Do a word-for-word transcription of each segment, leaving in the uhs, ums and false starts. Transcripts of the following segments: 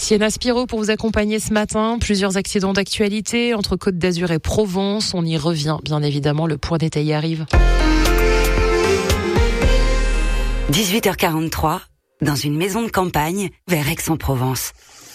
Sienna Spiro pour vous accompagner ce matin. Plusieurs accidents d'actualité entre Côte d'Azur et Provence. On y revient, bien évidemment. Le point détaillé arrive. dix-huit heures quarante-trois, dans une maison de campagne, vers Aix-en-Provence.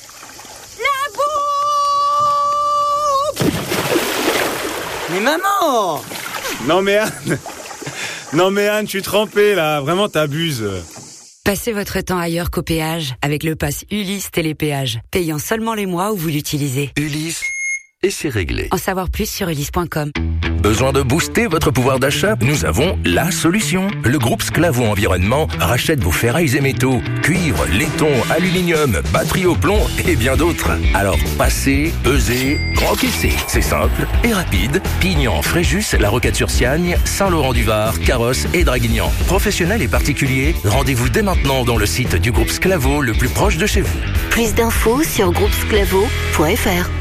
La bouffe! Mais maman! Non mais Anne, non mais Anne, je suis trempé là, vraiment t'abuses. Passez votre temps ailleurs qu'au péage avec le pass Ulysse Télépéage, payant seulement les mois où vous l'utilisez. Ulysse, et c'est réglé. En savoir plus sur ulysse point com. Besoin de booster votre pouvoir d'achat? Nous avons la solution. Le groupe Sclavo Environnement rachète vos ferrailles et métaux, cuivre, laiton, aluminium, batterie au plomb et bien d'autres. Alors passez, pesez, encaissez. C'est simple et rapide. Pignan, Fréjus, La Roquette-sur-Siagne, Saint-Laurent-du-Var, Carrosse et Draguignan. Professionnels et particuliers, rendez-vous dès maintenant dans le site du groupe Sclavo le plus proche de chez vous. Plus d'infos sur groupe sclavo point f r.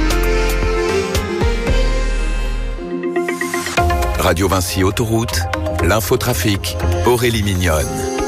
Radio Vinci Autoroute, l'infotrafic, Aurélie Mignonne.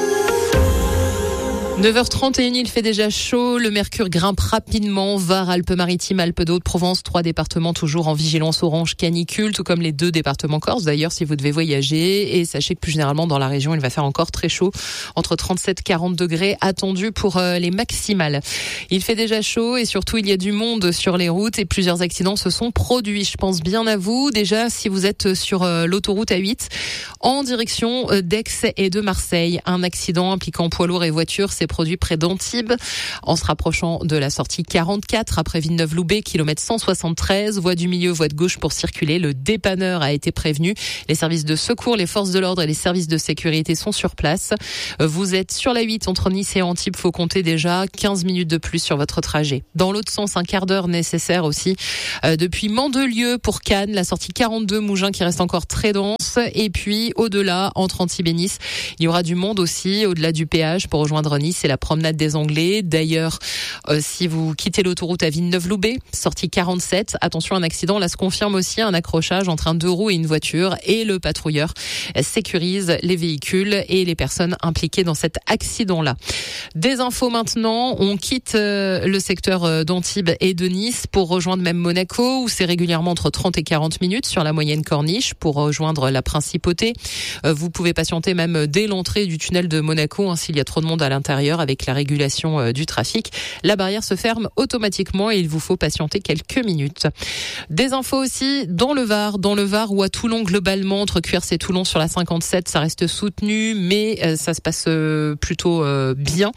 neuf heures trente et une, il fait déjà chaud, le mercure grimpe rapidement, Var, Alpes-Maritimes, Alpes d'Haute-Provence, trois départements toujours en vigilance orange canicule, tout comme les deux départements corse d'ailleurs si vous devez voyager, et sachez que plus généralement dans la région il va faire encore très chaud, entre trente-sept et quarante degrés attendus pour euh, les maximales. Il fait déjà chaud et surtout il y a du monde sur les routes et plusieurs accidents se sont produits, je pense bien à vous, déjà si vous êtes sur euh, l'autoroute A huit en direction euh, d'Aix et de Marseille, un accident impliquant poids lourds et voitures s'est produit près d'Antibes, en se rapprochant de la sortie quarante-quatre après Villeneuve-Loubet, kilomètre cent soixante-treize, voie du milieu, voie de gauche pour circuler. Le dépanneur a été prévenu. Les services de secours, les forces de l'ordre et les services de sécurité sont sur place. Vous êtes sur la huit entre Nice et Antibes, faut compter déjà quinze minutes de plus sur votre trajet. Dans l'autre sens, un quart d'heure nécessaire aussi. Euh, depuis Mandelieu pour Cannes, la sortie quarante-deux Mougins qui reste encore très dense. Et puis au-delà, entre Antibes et Nice, il y aura du monde aussi au-delà du péage pour rejoindre Nice. C'est la promenade des Anglais. D'ailleurs, euh, si vous quittez l'autoroute à Villeneuve-Loubet, sortie quarante-sept, attention, un accident. Là se confirme aussi un accrochage entre un deux roues et une voiture, et le patrouilleur sécurise les véhicules et les personnes impliquées dans cet accident-là. Des infos maintenant. On quitte euh, le secteur d'Antibes et de Nice pour rejoindre même Monaco, où c'est régulièrement entre trente et quarante minutes sur la moyenne corniche pour rejoindre la principauté. Euh, vous pouvez patienter même dès l'entrée du tunnel de Monaco, hein, s'il y a trop de monde à l'intérieur. Avec la régulation euh, du trafic, la barrière se ferme automatiquement et il vous faut patienter quelques minutes. Des infos aussi dans le Var, dans le Var ou à Toulon globalement, entre Cuers et Toulon sur la cinquante-sept, ça reste soutenu, mais euh, ça se passe euh, plutôt euh, bien.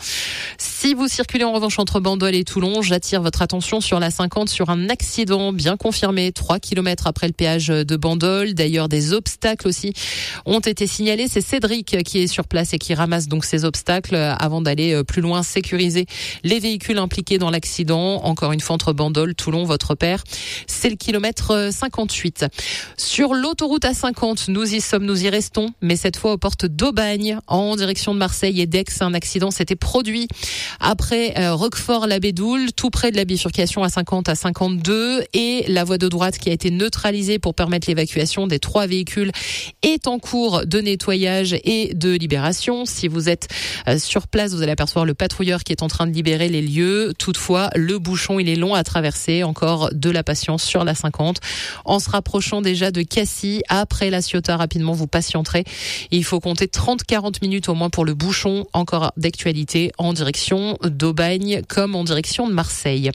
Si vous circulez en revanche entre Bandol et Toulon, j'attire votre attention sur la cinquante sur un accident bien confirmé, trois kilomètres après le péage de Bandol. D'ailleurs, des obstacles aussi ont été signalés. C'est Cédric qui est sur place et qui ramasse donc ces obstacles avant d'aller plus loin, sécuriser les véhicules impliqués dans l'accident. Encore une fois, entre Bandol, Toulon, votre père, c'est le kilomètre cinquante-huit. Sur l'autoroute A cinquante, nous y sommes, nous y restons, mais cette fois aux portes d'Aubagne, en direction de Marseille et d'Aix. Un accident s'était produit après euh, Roquefort-la-Bédoule, tout près de la bifurcation A cinquante à cinquante-deux, et la voie de droite qui a été neutralisée pour permettre l'évacuation des trois véhicules est en cours de nettoyage et de libération. Si vous êtes euh, sur place, vous allez apercevoir le patrouilleur qui est en train de libérer les lieux. Toutefois, le bouchon, il est long à traverser. Encore de la patience sur la cinquante. En se rapprochant déjà de Cassis, après la Ciotat, rapidement, vous patienterez. Il faut compter trente à quarante minutes au moins pour le bouchon. Encore d'actualité en direction d'Aubagne comme en direction de Marseille.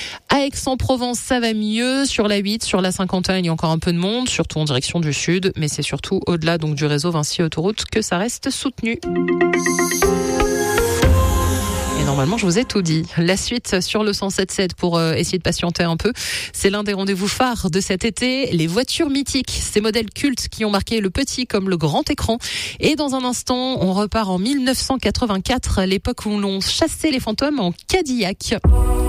À Aix-en-Provence, ça va mieux. Sur la huit, sur la cinquante et un, il y a encore un peu de monde, surtout en direction du sud. Mais c'est surtout au-delà donc du réseau Vinci Autoroute que ça reste soutenu. Et normalement, je vous ai tout dit. La suite sur le cent sept sept pour euh, essayer de patienter un peu. C'est l'un des rendez-vous phares de cet été. Les voitures mythiques, ces modèles cultes qui ont marqué le petit comme le grand écran. Et dans un instant, on repart en mille neuf cent quatre-vingt-quatre, l'époque où l'on chassait les fantômes en Cadillac.